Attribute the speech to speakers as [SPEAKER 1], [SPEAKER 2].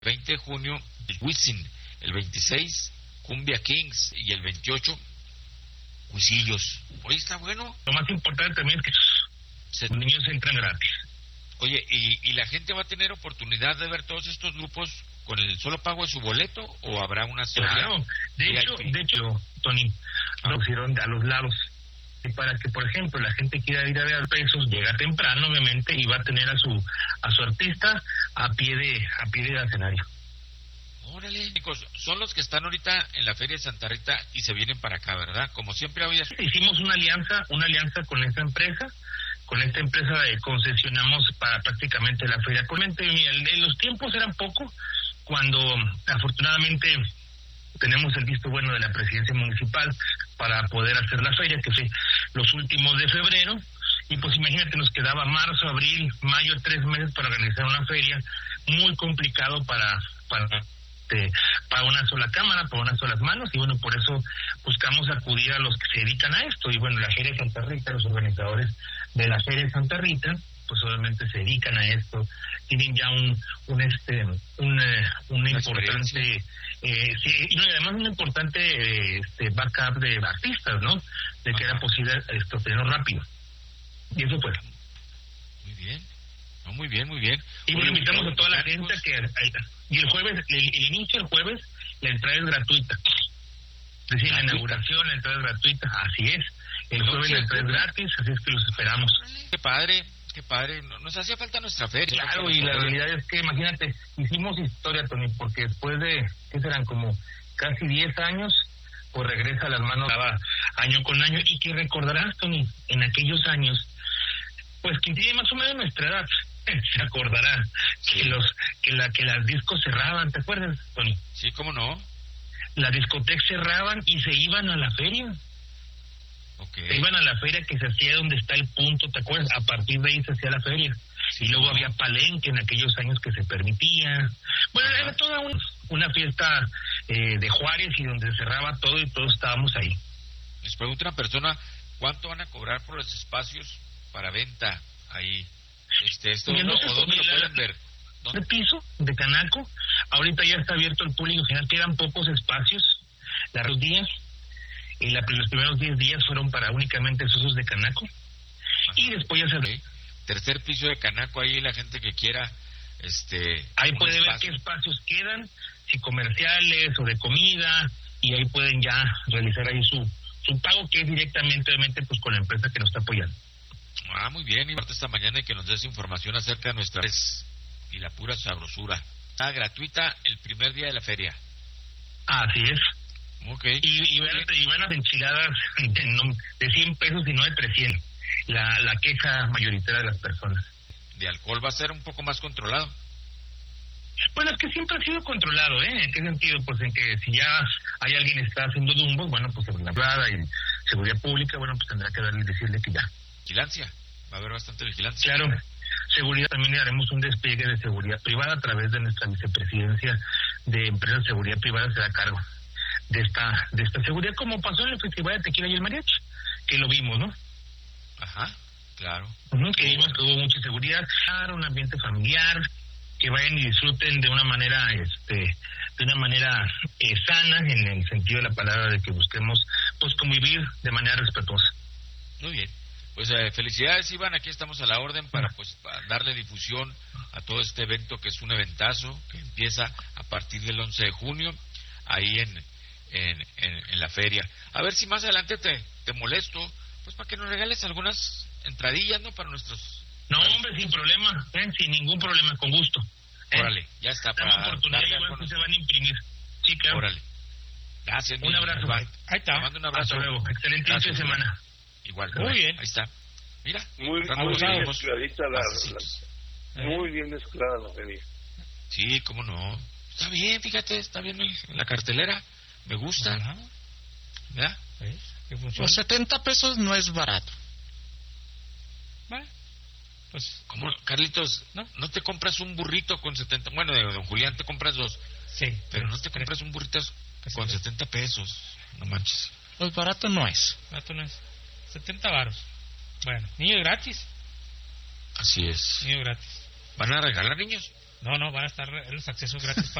[SPEAKER 1] 20 de junio, el Wisin. El 26, Cumbia Kings. Y el 28, Huisillos. Oye, está bueno.
[SPEAKER 2] Lo más importante también es que los niños entran gratis.
[SPEAKER 1] Oye, ¿y la gente va a tener oportunidad de ver todos estos grupos con el solo pago de su boleto o habrá una sola?
[SPEAKER 2] Claro, de hecho, Tony, lo pusieron a los lados. Y para que, por ejemplo, la gente quiera ir a ver pesos, llega temprano, obviamente, y va a tener a su artista a pie de escenario.
[SPEAKER 1] Órale, chicos, son los que están ahorita en la Feria de Santa Rita y se vienen para acá, ¿verdad? Como siempre había...
[SPEAKER 2] Hicimos una alianza con esta empresa. Con esta empresa concesionamos para prácticamente la feria. Los tiempos eran poco, cuando afortunadamente tenemos el visto bueno de la presidencia municipal para poder hacer la feria, que fue los últimos de febrero, y pues imagínate, nos quedaba marzo, abril, mayo, 3 meses para organizar una feria, muy complicado para una sola cámara, para unas solas manos, y bueno, por eso buscamos acudir a los que se dedican a esto, y bueno, la Feria de Santa Rita, los organizadores de la Feria de Santa Rita, pues obviamente se dedican a esto, tienen ya una importante, y además un importante backup de artistas, ¿no? De que era posible tenerlo rápido. Y eso fue.
[SPEAKER 1] Muy bien. No, muy bien, muy bien.
[SPEAKER 2] Y bueno, invitamos a toda la gente y el jueves, el inicio del jueves, la entrada es gratuita. Es decir, la inauguración, la entrada es gratuita, así es. El jueves la entrada es gratis, así es que los esperamos.
[SPEAKER 1] Qué padre, qué padre. Nos hacía falta nuestra feria.
[SPEAKER 2] Claro, y la realidad es que, imagínate, hicimos historia, Tony, porque después de, ¿qué serán? Como casi 10 años, pues regresa a las manos año con año. Y que recordarás, Tony, en aquellos años, pues quien tiene más o menos nuestra edad, se acordará que las discos cerraban, ¿te acuerdas, Tony?
[SPEAKER 1] Sí, ¿cómo no?
[SPEAKER 2] Las discotecas cerraban y se iban a la feria.
[SPEAKER 1] Okay.
[SPEAKER 2] Se iban a la feria que se hacía donde está el punto, ¿te acuerdas? A partir de ahí se hacía la feria. Sí, y luego había palenque en aquellos años que se permitía. Bueno, era toda una fiesta de Juárez y donde se cerraba todo y todos estábamos ahí.
[SPEAKER 1] Les pregunto a una persona, ¿cuánto van a cobrar por los espacios para venta ahí? ¿Dónde lo pueden ver?
[SPEAKER 2] El piso de Canaco, ahorita ya está abierto al público general, quedan pocos espacios, los días, y los primeros 10 días fueron para únicamente socios de Canaco. Ajá. Y después ya se...
[SPEAKER 1] Okay. Tercer piso de Canaco, ahí la gente que quiera,
[SPEAKER 2] ahí puede ver qué espacios quedan, si comerciales o de comida, y ahí pueden ya realizar ahí su pago, que es directamente, obviamente, pues con la empresa que nos está apoyando.
[SPEAKER 1] Ah, muy bien, y parte esta mañana y que nos des información acerca de nuestra vez y la pura sabrosura. Está gratuita el primer día de la feria.
[SPEAKER 2] Así es.
[SPEAKER 1] Okay.
[SPEAKER 2] Y van las enchiladas de 100 pesos y no de 300. La queja mayoritaria de las personas.
[SPEAKER 1] ¿De alcohol va a ser un poco más controlado?
[SPEAKER 2] Bueno, es que siempre ha sido controlado, ¿eh? ¿En qué sentido? Pues en que si ya hay alguien que está haciendo dumbos, bueno, pues la privada y seguridad pública, bueno, pues tendrá que decirle que ya.
[SPEAKER 1] ¿Vigilancia? Va a haber bastante vigilancia.
[SPEAKER 2] Claro. Seguridad, también haremos un despliegue de seguridad privada a través de nuestra vicepresidencia de Empresas de Seguridad Privada, se da cargo de esta seguridad, como pasó en el Festival de Tequila y el Mariachi, que lo vimos, ¿no?
[SPEAKER 1] Ajá, claro.
[SPEAKER 2] Que vimos que hubo mucha seguridad, claro, un ambiente familiar, que vayan y disfruten de una manera sana, en el sentido de la palabra, de que busquemos pues convivir de manera respetuosa.
[SPEAKER 1] Muy bien. Pues felicidades, Iván, aquí estamos a la orden para darle difusión a todo este evento, que es un eventazo que empieza a partir del 11 de junio ahí en la feria. A ver si más adelante te molesto, pues para que nos regales algunas entradillas, ¿no? Para nuestros...
[SPEAKER 2] No, hombre, sin problema, sin ningún problema, con gusto.
[SPEAKER 1] Órale, ya está.
[SPEAKER 2] Para oportunidad y se van a imprimir. Sí, claro.
[SPEAKER 1] Órale. Gracias.
[SPEAKER 2] Un abrazo.
[SPEAKER 1] Iván.
[SPEAKER 2] Ahí está.
[SPEAKER 1] Te mando un abrazo.
[SPEAKER 2] Hasta luego. Excelente inicio de semana.
[SPEAKER 1] Igual.
[SPEAKER 2] Muy bien.
[SPEAKER 1] Ahí está. Mira.
[SPEAKER 3] Muy bien mezcladita muy bien mezclada la feria.
[SPEAKER 1] Sí, cómo no. Está bien, fíjate, está bien en la cartelera. Me gusta. ¿Verdad?
[SPEAKER 4] Los 70 pesos no es barato.
[SPEAKER 1] Bueno, pues, ¿cómo, Carlitos? ¿No te compras un burrito con 70? Bueno, de don Julián te compras 2.
[SPEAKER 4] Sí.
[SPEAKER 1] Pero no te compras un burrito con 70 pesos. No manches.
[SPEAKER 4] Pues barato no es.
[SPEAKER 5] Barato no es. 70 varos. Bueno, niños gratis.
[SPEAKER 1] Así es.
[SPEAKER 5] Niños gratis.
[SPEAKER 1] ¿Van a regalar niños?
[SPEAKER 5] No, van a estar los accesos gratis